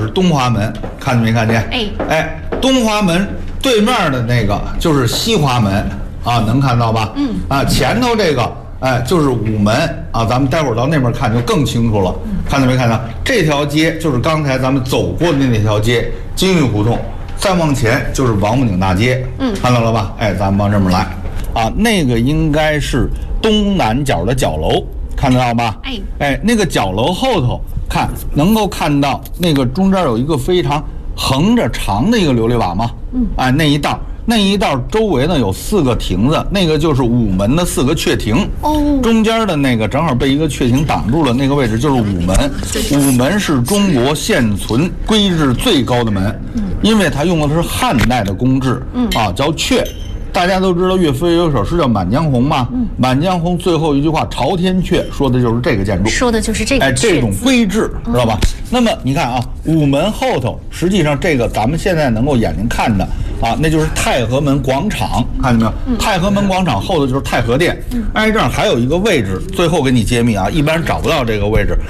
是东华门，看见没看见？哎，东华门对面的那个就是西华门啊，能看到吧？前头这个就是午门啊，咱们待会儿到那边看就更清楚了。看到没看到？这条街就是刚才咱们走过的那条街，金玉胡同。再往前就是王府井大街，看到了吧？哎，咱们往这边来啊，那个应该是东南角的角楼，看得到吧？哎，那个角楼后头能够看到那个中间有一个非常横着长的一个琉璃瓦吗？那一道周围呢有4个亭子，那个就是午门的4个阙亭。中间的那个正好被一个阙亭挡住了，那个位置就是午门。午门是中国现存规制最高的门，因为它用的是汉代的工制，叫阙。大家都知道岳飞有一首诗叫《满江红》嘛，满江红最后一句话朝天阙说的就是这个建筑， 说的就是这个这种规制，知道吧？那么你看啊，午门后头，实际上这个咱们现在能够眼睛看的啊，那就是太和门广场，看见没有？太和门广场后头就是太和殿，挨这儿还有一个位置，最后给你揭秘啊，一般找不到这个位置，